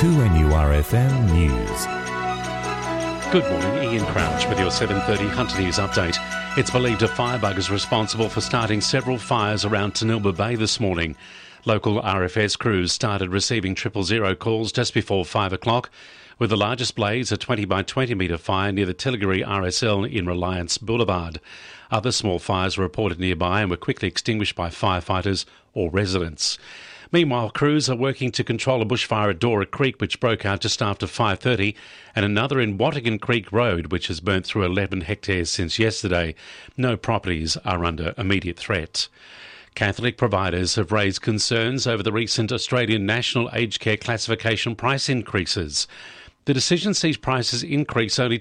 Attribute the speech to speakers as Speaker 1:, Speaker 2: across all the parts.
Speaker 1: 2NURFM News.
Speaker 2: Good morning, Ian Crouch with your 7:30 Hunter News update. It's believed a firebug is responsible for starting several fires around Tanilba Bay this morning. Local RFS crews started receiving 000 calls just before 5 o'clock, with the largest blaze a 20 by 20 metre fire near the Tilligary RSL in Reliance Boulevard. Other small fires were reported nearby and were quickly extinguished by firefighters or residents. Meanwhile, crews are working to control a bushfire at Dora Creek, which broke out just after 5:30, and another in Wattigan Creek Road, which has burnt through 11 hectares since yesterday. No properties are under immediate threat. Catholic providers have raised concerns over the recent Australian National Aged Care Classification price increases. The decision sees prices increase only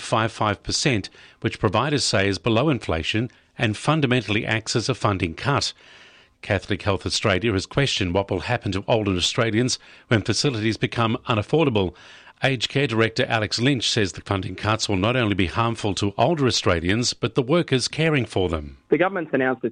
Speaker 2: 2.55%, which providers say is below inflation and fundamentally acts as a funding cut. Catholic Health Australia has questioned what will happen to older Australians when facilities become unaffordable. Aged Care Director Alex Lynch says the funding cuts will not only be harmful to older Australians, but the workers caring for them.
Speaker 3: The government's announced a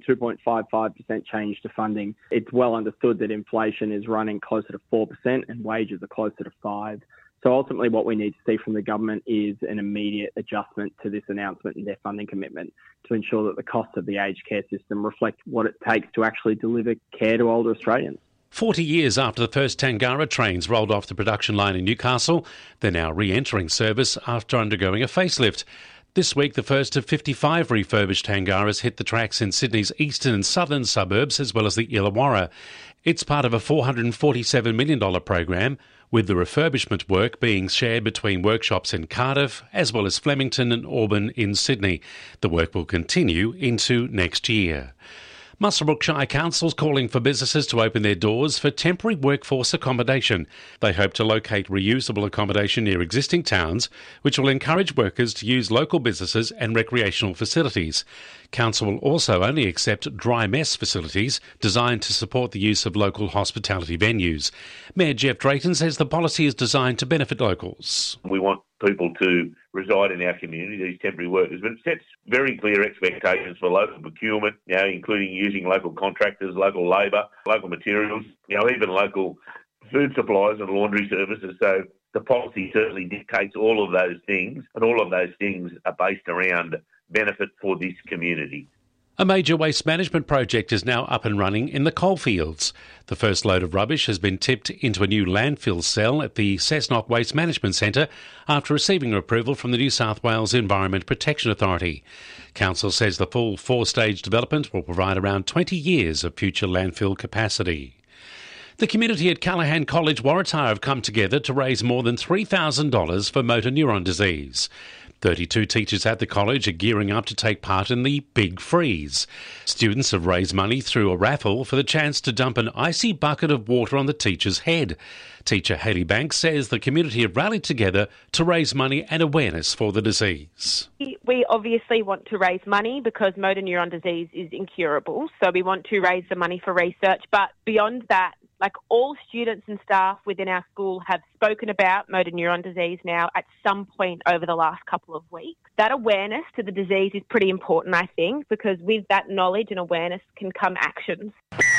Speaker 3: 2.55% change to funding. It's well understood that inflation is running closer to 4% and wages are closer to 5%. So ultimately what we need to see from the government is an immediate adjustment to this announcement and their funding commitment to ensure that the costs of the aged care system reflect what it takes to actually deliver care to older Australians.
Speaker 2: 40 years after the first Tangara trains rolled off the production line in Newcastle, they're now re-entering service after undergoing a facelift. This week, the first of 55 refurbished Tangaras hit the tracks in Sydney's eastern and southern suburbs, as well as the Illawarra. It's part of a $447 million program, with the refurbishment work being shared between workshops in Cardiff, as well as Flemington and Auburn in Sydney. The work will continue into next year. Muswellbrook Shire Council's calling for businesses to open their doors for temporary workforce accommodation. They hope to locate reusable accommodation near existing towns, which will encourage workers to use local businesses and recreational facilities. Council will also only accept dry mess facilities designed to support the use of local hospitality venues. Mayor Jeff Drayton says the policy is designed to benefit locals.
Speaker 4: We want people to reside in our community, these temporary workers, but it sets very clear expectations for local procurement, including using local contractors, local labour, local materials, even local food supplies and laundry services. So the policy certainly dictates all of those things, and all of those things are based around benefit for this community.
Speaker 2: A major waste management project is now up and running in the coalfields. The first load of rubbish has been tipped into a new landfill cell at the Cessnock Waste Management Centre after receiving approval from the New South Wales Environment Protection Authority. Council says the full four-stage development will provide around 20 years of future landfill capacity. The community at Callaghan College, Waratah, have come together to raise more than $3,000 for motor neuron disease. 32 teachers at the college are gearing up to take part in the Big Freeze. Students have raised money through a raffle for the chance to dump an icy bucket of water on the teacher's head. Teacher Hayley Banks says the community have rallied together to raise money and awareness for the disease.
Speaker 5: We obviously want to raise money because motor neuron disease is incurable, so we want to raise the money for research. But beyond that, all students and staff within our school have spoken about motor neuron disease now at some point over the last couple of weeks. That awareness to the disease is pretty important, I think, because with that knowledge and awareness can come actions.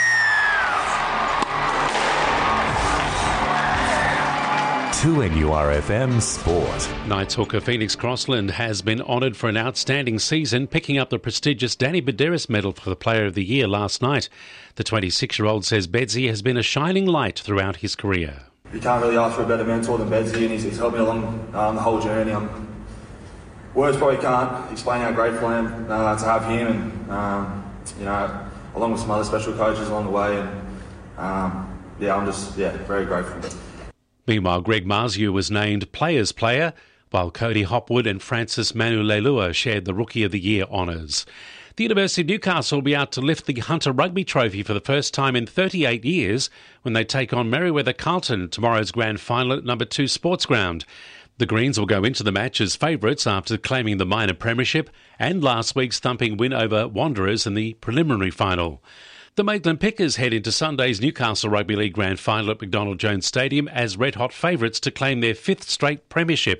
Speaker 1: 2NURFM Sport.
Speaker 2: Knights hooker Phoenix Crossland has been honoured for an outstanding season, picking up the prestigious Danny Bederis Medal for the Player of the Year last night. The 26-year-old says Bedsy has been a shining light throughout his career.
Speaker 6: You can't really ask for a better mentor than Bedsy, and he's helped me along the whole journey. Words probably can't explain how grateful I am to have him, and along with some other special coaches along the way. And I'm just very grateful.
Speaker 2: Meanwhile, Greg Marzio was named Players Player, while Cody Hopwood and Francis Manu Leilua shared the Rookie of the Year honours. The University of Newcastle will be out to lift the Hunter Rugby Trophy for the first time in 38 years when they take on Merewether Carlton at tomorrow's grand final at number 2 Sports Ground. The Greens will go into the match as favourites after claiming the minor premiership and last week's thumping win over Wanderers in the preliminary final. The Maitland Pickers head into Sunday's Newcastle Rugby League Grand Final at McDonald Jones Stadium as red-hot favourites to claim their 5th straight premiership.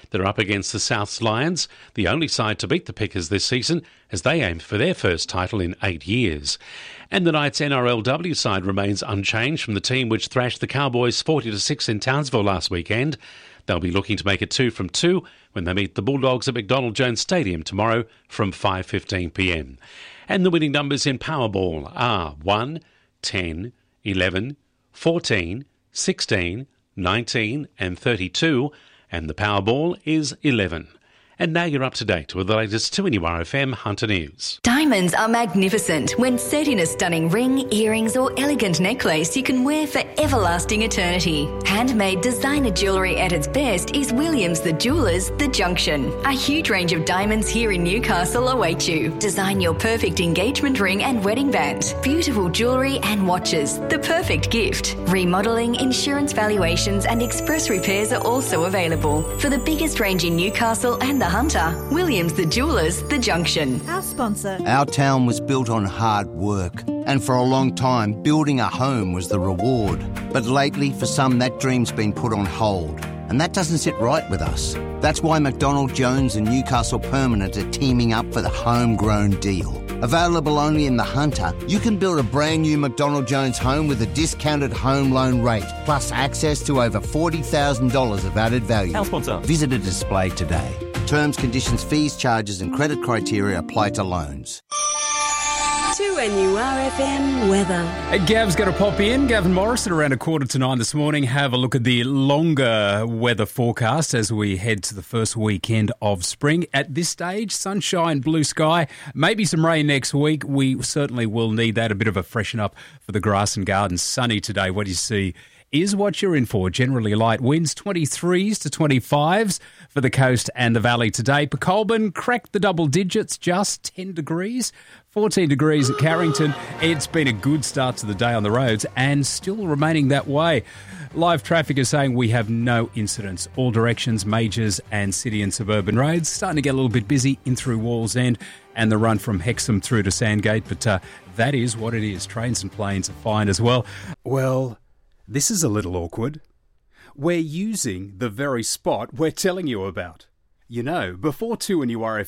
Speaker 2: They're up against the Souths Lions, the only side to beat the Pickers this season, as they aim for their first title in 8 years. And the Knights NRLW side remains unchanged from the team which thrashed the Cowboys 40-6 in Townsville last weekend. They'll be looking to make it 2 from 2 when they meet the Bulldogs at McDonald Jones Stadium tomorrow from 5:15pm. And the winning numbers in Powerball are 1, 10, 11, 14, 16, 19 and 32, and the Powerball is 11. And now you're up to date with the latest 2NURFM Hunter News.
Speaker 7: Diamonds are magnificent when set in a stunning ring, earrings or elegant necklace you can wear for everlasting eternity. Handmade designer jewellery at its best is Williams the Jewellers, The Junction. A huge range of diamonds here in Newcastle await you. Design your perfect engagement ring and wedding band. Beautiful jewellery and watches, the perfect gift. Remodelling, insurance valuations and express repairs are also available. For the biggest range in Newcastle and the Hunter, Williams the Jewellers, The Junction.
Speaker 8: Our sponsor.
Speaker 9: Our town was built on hard work, and for a long time, building a home was the reward. But lately, for some, that dream's been put on hold, and that doesn't sit right with us. That's why McDonald Jones and Newcastle Permanent are teaming up for the homegrown deal. Available only in the Hunter, you can build a brand new McDonald Jones home with a discounted home loan rate, plus access to over $40,000 of added value.
Speaker 8: Our sponsor.
Speaker 9: Visit a display today. Terms, conditions, fees, charges and credit criteria apply to loans.
Speaker 8: 2NURFM weather.
Speaker 10: Gav's going to pop in. Gavin Morris at around 8:45 this morning. Have a look at the longer weather forecast as we head to the first weekend of spring. At this stage, sunshine, blue sky, maybe some rain next week. We certainly will need that. A bit of a freshen up for the grass and gardens. Sunny today. What do you see is what you're in for. Generally light winds, 23s to 25s for the coast and the valley today. Colburn cracked the double digits, just 10 degrees. 14 degrees at Carrington. It's been a good start to the day on the roads and still remaining that way. Live traffic is saying we have no incidents. All directions, majors and city and suburban roads starting to get a little bit busy in through Walls End and the run from Hexham through to Sandgate. But that is what it is. Trains and planes are fine as well. Well, this is a little awkward. We're using the very spot we're telling you about. You know, before 2NURFM